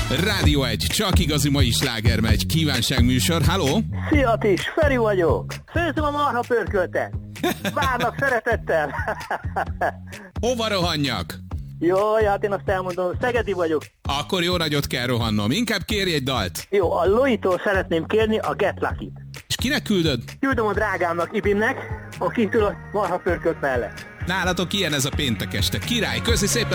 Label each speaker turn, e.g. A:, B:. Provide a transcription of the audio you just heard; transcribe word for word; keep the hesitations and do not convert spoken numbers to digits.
A: Rádió egy, csak igazi mai sláger megy. Kívánságműsor, halló?
B: Szia Tis, Feri vagyok. Főzöm a marha pörköltet. Várnak szeretettel.
A: Hova rohanjak?
B: Jó, hát én azt elmondom, szegedi vagyok.
A: Akkor jó nagyot kell rohannom. Inkább kérj egy dalt.
B: Jó, a Loitól szeretném kérni a Get Lucky-t.
A: És kinek küldöd?
B: Küldöm a drágámnak, Ibimnek, aki ül a marha pörkölt mellett.
A: Nálatok ilyen ez a péntek este. Király, köszi szépen!